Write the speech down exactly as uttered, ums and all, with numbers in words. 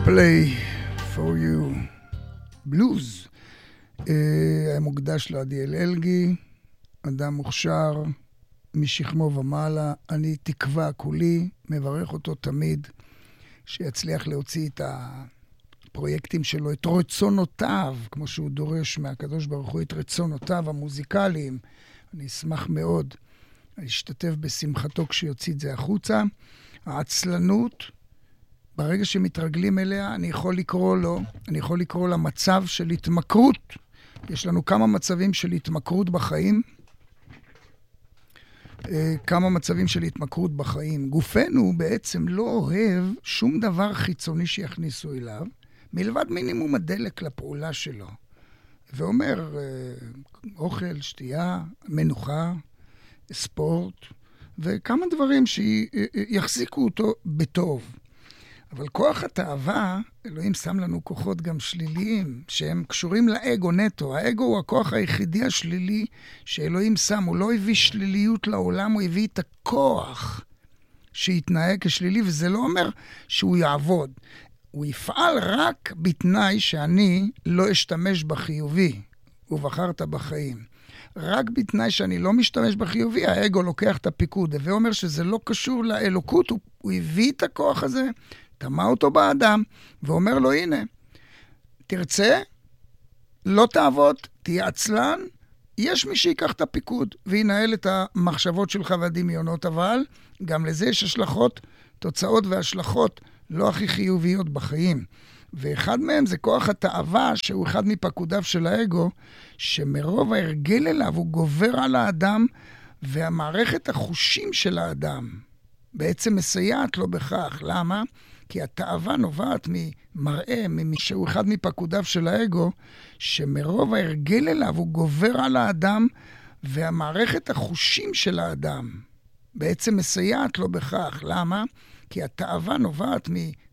Play for you blues היה מוקדש לעדיאל אלגי, אדם מוכשר משכמו ומעלה. אני תקווה כולי, מברך אותו תמיד שיצליח להוציא את הפרויקטים שלו, את רצונותיו, כמו שהוא דורש מהקדוש ברוך הוא, את רצונותיו המוזיקליים. אני אשמח מאוד להשתתף בשמחתו כשיוציא את זה החוצה. העצלנות, ברגע שמתרגלים אליה, אני יכול לקרוא לו, אני יכול לקרוא לה מצב של התמכרות. יש לנו כמה מצבים של התמכרות בחיים. כמה מצבים של התמכרות בחיים. גופנו בעצם לא אוהב שום דבר חיצוני שיכניסו אליו, מלבד מינימום הדלק לפעולה שלו. ואומר, אוכל, שתייה, מנוחה, ספורט, וכמה דברים שיחזיקו אותו בטוב. אבל כוח התאווה, אלוהים שם לנו כוחות גם שליליים, שהם קשורים לאגו נטו. האגו הוא הכוח היחידי השלילי שאלוהים שם. הוא לא הביא שליליות לעולם, הוא הביא את הכוח שיתנהג כשלילי, וזה לא אומר שהוא יעבוד. הוא יפעל רק בתנאי שאני לא אשתמש בחיובי, ובחרת בחיים. רק בתנאי שאני לא משתמש בחיובי, האגו לוקח את הפיקוד, ואומר שזה לא קשור לאלוקות, הוא, הוא הביא את הכוח הזה, תמה אותו באדם, ואומר לו, הנה, תרצה, לא תעבוד, תהיה עצלן, יש מי שיקח את הפיקוד, וינהל את המחשבות שלך והדמיונות, אבל גם לזה יש השלכות, תוצאות והשלכות לא הכי חיוביות בחיים. ואחד מהם זה כוח התאווה, שהוא אחד מפקודיו של האגו, שמרוב ההרגל אליו הוא גובר על האדם, והמערכת החושים של האדם בעצם מסייעת לו בכך. למה? כי התאווה נובעת ממראה, שהוא אחד מפקודיו של האגו, שמרוב ההרגל אליו הוא גובר על האדם, והמערכת החושים של האדם בעצם מסייעת לו בכך. למה? כי התאווה נובעת מ...